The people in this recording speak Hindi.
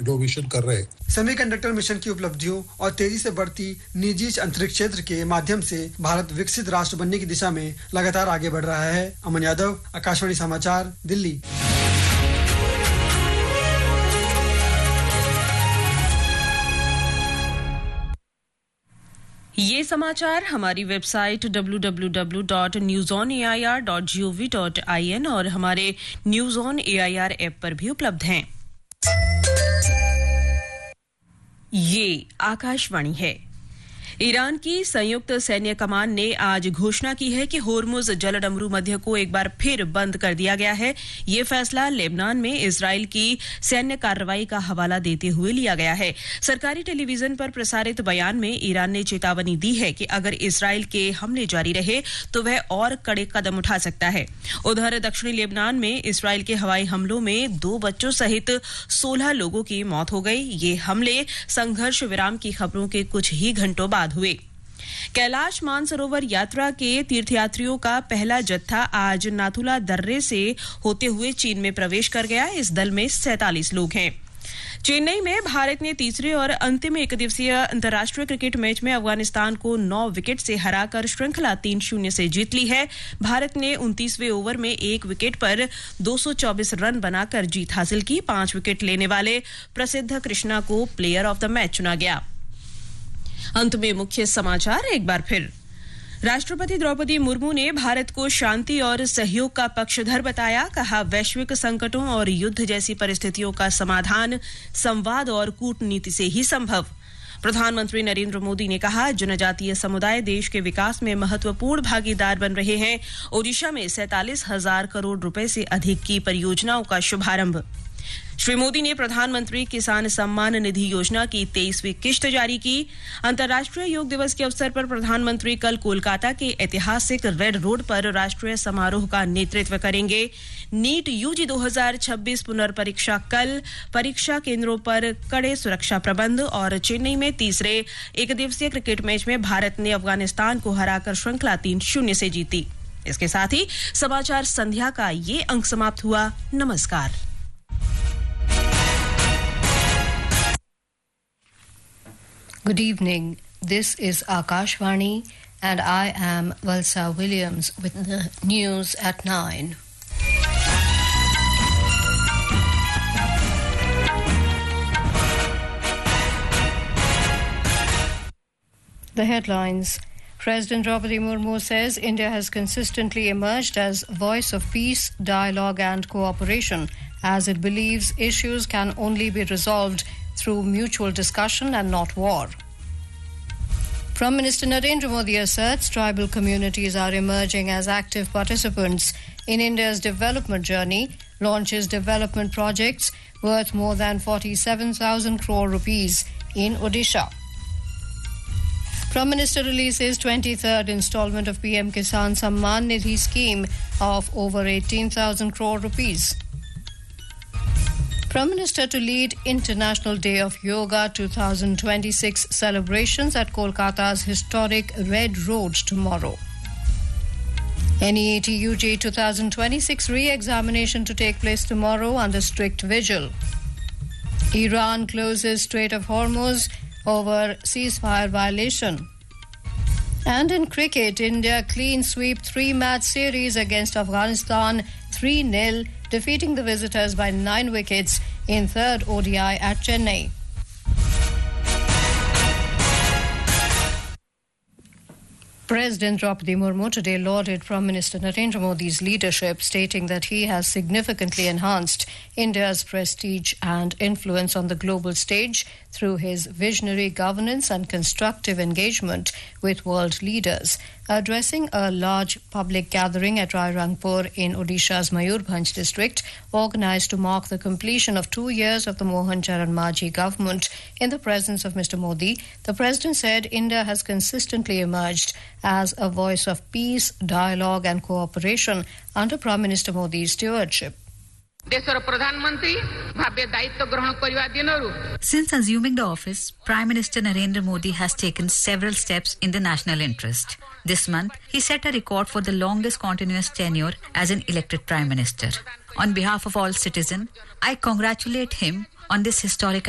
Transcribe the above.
इनोवेशन कर रहे हैं। सेमीकंडक्टर मिशन की उपलब्धियों और तेजी से बढ़ती निजी अंतरिक्ष क्षेत्र के माध्यम से भारत विकसित राष्ट्र बनने की दिशा में लगातार आगे बढ़ रहा है। अमन यादव, आकाशवाणी समाचार, दिल्ली। ये समाचार हमारी वेबसाइट www.newsonair.gov.in और हमारे न्यूज ऑन एआईआर ऐप पर भी उपलब्ध हैं। ये आकाशवाणी है। ईरान की संयुक्त सैन्य कमान ने आज घोषणा की है कि होर्मुज जलडमरू मध्य को एक बार फिर बंद कर दिया गया है। ये फैसला लेबनान में इजराइल की सैन्य कार्रवाई का हवाला देते हुए लिया गया है। सरकारी टेलीविजन पर प्रसारित बयान में ईरान ने चेतावनी दी है कि अगर इजराइल के हमले जारी रहे तो वह और कड़े कदम उठा सकता है। उधर दक्षिणी लेबनान में इजराइल के हवाई हमलों में 2 बच्चों सहित 16 लोगों की मौत हो गई। ये हमले संघर्ष विराम की खबरों के कुछ ही घंटों बाद हुए। कैलाश मानसरोवर यात्रा के तीर्थयात्रियों का पहला जत्था आज नाथुला दर्रे से होते हुए चीन में प्रवेश कर गया। इस दल में 47 लोग हैं। चेन्नई में भारत ने तीसरे और अंतिम एकदिवसीय अंतर्राष्ट्रीय क्रिकेट मैच में अफगानिस्तान को 9 विकेट से हराकर श्रृंखला 3-0 से जीत ली है। भारत ने 29वें ओवर में 1 विकेट पर 224 रन बनाकर जीत हासिल की। 5 विकेट लेने वाले प्रसिद्ध कृष्णा को प्लेयर ऑफ द मैच चुना गया। अंत में मुख्य समाचार एक बार फिर। राष्ट्रपति द्रौपदी मुर्मू ने भारत को शांति और सहयोग का पक्षधर बताया। कहा, वैश्विक संकटों और युद्ध जैसी परिस्थितियों का समाधान संवाद और कूटनीति से ही संभव। प्रधानमंत्री नरेंद्र मोदी ने कहा, जनजातीय समुदाय देश के विकास में महत्वपूर्ण भागीदार बन रहे हैं। ओडिशा में 47,000 करोड़ रुपए से अधिक की परियोजनाओं का शुभारंभ। श्री मोदी ने प्रधानमंत्री किसान सम्मान निधि योजना की 23वीं किश्त जारी की। अंतर्राष्ट्रीय योग दिवस के अवसर पर प्रधानमंत्री कल कोलकाता के ऐतिहासिक रेड रोड पर राष्ट्रीय समारोह का नेतृत्व करेंगे। नीट यूजी 2026 पुनर्परीक्षा कल। परीक्षा केंद्रों पर कड़े सुरक्षा प्रबंध। और चेन्नई में तीसरे एकदिवसीय क्रिकेट मैच में भारत ने अफगानिस्तान को हराकर श्रृंखला 3-0 से जीती। इसके साथ ही समाचार संध्या का ये अंक समाप्त हुआ। नमस्कार। Good evening. This is Akashvani and I am Valsa Williams with the news at 9. The headlines. President Draupadi Murmu says India has consistently emerged as voice of peace, dialogue and cooperation, as it believes issues can only be resolved through mutual discussion and not war. Prime Minister Narendra Modi asserts tribal communities are emerging as active participants in India's development journey, launches development projects worth more than 47,000 crore rupees in Odisha. Prime Minister releases 23rd installment of PM Kisan Samman Nidhi scheme of over 18,000 crore rupees. Prime Minister to lead International Day of Yoga 2026 celebrations at Kolkata's historic Red Road tomorrow. NEET UG 2026 re-examination to take place tomorrow under strict vigil. Iran closes Strait of Hormuz over ceasefire violation. And in cricket, India clean sweep 3-match series against Afghanistan 3-0, defeating the visitors by 9 wickets in third ODI at Chennai. President Draupadi Murmu today lauded Prime Minister Narendra Modi's leadership, stating that he has significantly enhanced India's prestige and influence on the global stage through his visionary governance and constructive engagement with world leaders. Addressing a large public gathering at Rairangpur in Odisha's Mayurbhanj district, organised to mark the completion of 2 years of the Mohan Charan Majhi government in the presence of Mr. Modi, the President said India has consistently emerged as a voice of peace, dialogue and cooperation under Prime Minister Modi's stewardship. Since assuming the office, Prime Minister Narendra Modi has taken several steps in the national interest. This month, he set a record for the longest continuous tenure as an elected Prime Minister. On behalf of all citizens, I congratulate him on this historic